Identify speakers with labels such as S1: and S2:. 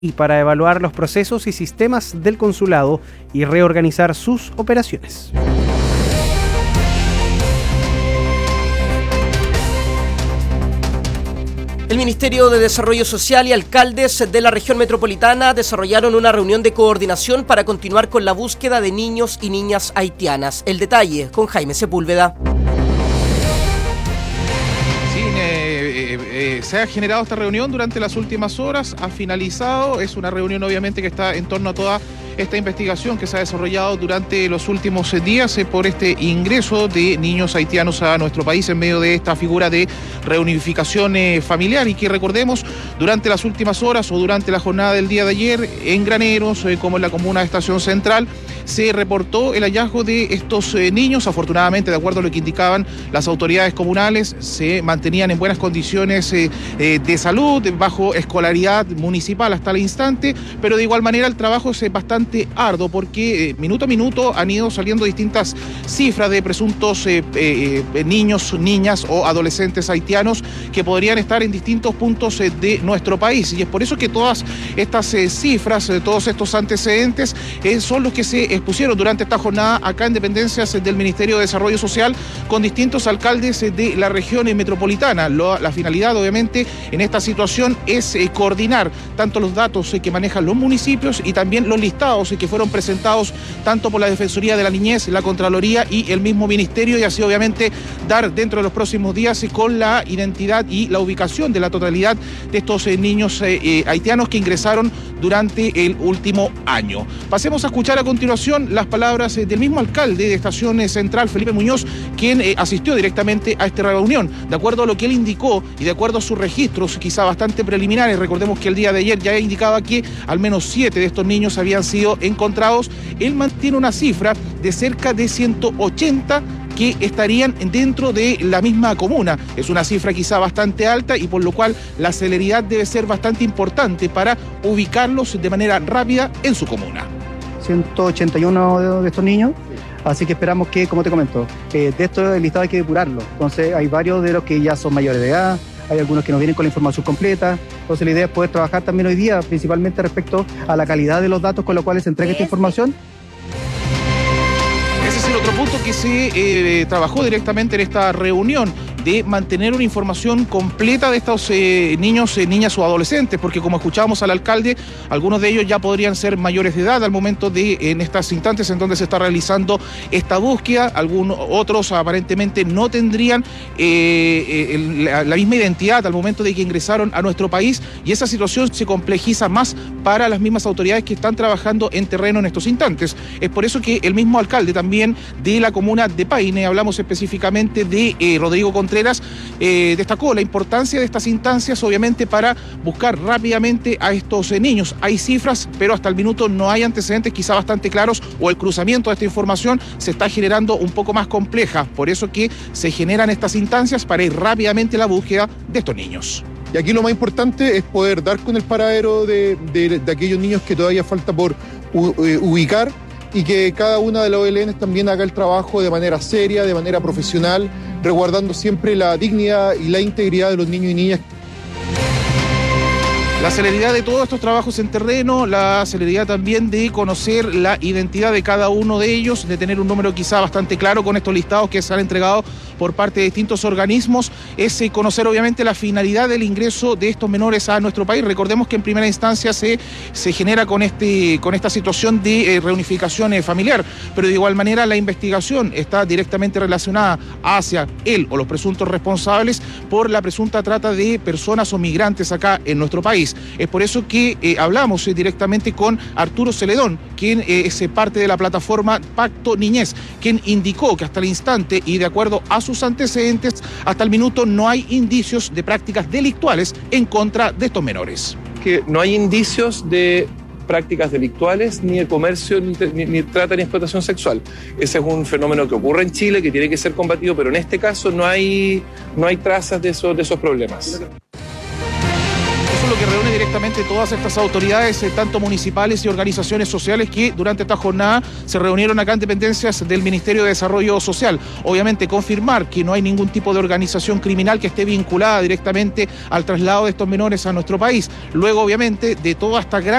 S1: y para evaluar los procesos y sistemas del consulado y reorganizar sus operaciones.
S2: El Ministerio de Desarrollo Social y alcaldes de la región metropolitana desarrollaron una reunión de coordinación para continuar con la búsqueda de niños y niñas haitianas. El detalle con Jaime Sepúlveda.
S3: Se ha generado esta reunión durante las últimas horas, ha finalizado, es una reunión obviamente que está en torno a toda esta investigación que se ha desarrollado durante los últimos días por este ingreso de niños haitianos a nuestro país en medio de esta figura de reunificación familiar, y que recordemos, durante las últimas horas o durante la jornada del día de ayer en Graneros, como en la comuna de Estación Central, se reportó el hallazgo de estos niños. Afortunadamente, de acuerdo a lo que indicaban las autoridades comunales, se mantenían en buenas condiciones de salud, bajo escolaridad municipal hasta el instante, pero de igual manera el trabajo es bastante arduo porque minuto a minuto han ido saliendo distintas cifras de presuntos niños, niñas o adolescentes haitianos que podrían estar en distintos puntos de nuestro país, y es por eso que todas estas cifras, todos estos antecedentes son los que se expusieron durante esta jornada acá en dependencias del Ministerio de Desarrollo Social con distintos alcaldes de la región metropolitana. La finalidad, obviamente, en esta situación es coordinar tanto los datos que manejan los municipios y también los listados que fueron presentados tanto por la Defensoría de la Niñez, la Contraloría y el mismo Ministerio, y así obviamente dar dentro de los próximos días con la identidad y la ubicación de la totalidad de estos niños haitianos que ingresaron durante el último año. Pasemos a escuchar a continuación las palabras del mismo alcalde de Estación Central, Felipe Muñoz, quien asistió directamente a esta reunión. De acuerdo a lo que él indicó y de acuerdo a sus registros, quizá bastante preliminares, recordemos que el día de ayer ya indicaba que al menos 7 de estos niños habían sido encontrados. Él mantiene una cifra de cerca de 180 que estarían dentro de la misma comuna. Es una cifra quizá bastante alta y por lo cual la celeridad debe ser bastante importante para ubicarlos de manera rápida en su comuna.
S4: 181 de estos niños, así que esperamos que, como te comento, de esto el listado hay que depurarlo. Entonces hay varios de los que ya son mayores de edad, hay algunos que no vienen con la información completa. Entonces la idea es poder trabajar también hoy día, principalmente respecto a la calidad de los datos con los cuales se entrega esta información.
S3: Ese es el otro punto que se trabajó directamente en esta reunión, de mantener una información completa de estos niños, niñas o adolescentes, porque como escuchábamos al alcalde, algunos de ellos ya podrían ser mayores de edad al momento de, en estas instantes en donde se está realizando esta búsqueda. Algunos otros aparentemente no tendrían la misma identidad al momento de que ingresaron a nuestro país, y esa situación se complejiza más para las mismas autoridades que están trabajando en terreno en estos instantes. Es por eso que el mismo alcalde también de la comuna de Paine, hablamos específicamente de Rodrigo Contreras, destacó la importancia de estas instancias, obviamente, para buscar rápidamente a estos niños. Hay cifras, pero hasta el minuto no hay antecedentes quizá bastante claros, o el cruzamiento de esta información se está generando un poco más compleja. Por eso que se generan estas instancias para ir rápidamente a la búsqueda de estos niños.
S5: Y aquí lo más importante es poder dar con el paradero de aquellos niños que todavía falta por ubicar, y que cada una de las OLN también haga el trabajo de manera seria, de manera profesional, resguardando siempre la dignidad y la integridad de los niños y niñas.
S3: La celeridad de todos estos trabajos en terreno, la celeridad también de conocer la identidad de cada uno de ellos, de tener un número quizá bastante claro con estos listados que se han entregado por parte de distintos organismos, es conocer obviamente la finalidad del ingreso de estos menores a nuestro país. Recordemos que en primera instancia se genera con esta situación de reunificación familiar, pero de igual manera la investigación está directamente relacionada hacia él o los presuntos responsables por la presunta trata de personas o migrantes acá en nuestro país. Es por eso que hablamos directamente con Arturo Celedón, quien es parte de la plataforma Pacto Niñez, quien indicó que hasta el instante y de acuerdo a sus antecedentes, hasta el minuto no hay indicios de prácticas delictuales en contra de estos menores.
S6: Que no hay indicios de prácticas delictuales, ni de comercio, ni trata ni explotación sexual. Ese es un fenómeno que ocurre en Chile, que tiene que ser combatido, pero en este caso no hay trazas de esos problemas.
S3: Lo que reúne directamente todas estas autoridades, tanto municipales y organizaciones sociales, que durante esta jornada se reunieron acá en dependencias del Ministerio de Desarrollo Social. Obviamente confirmar que no hay ningún tipo de organización criminal que esté vinculada directamente al traslado de estos menores a nuestro país. Luego, obviamente, de toda esta gran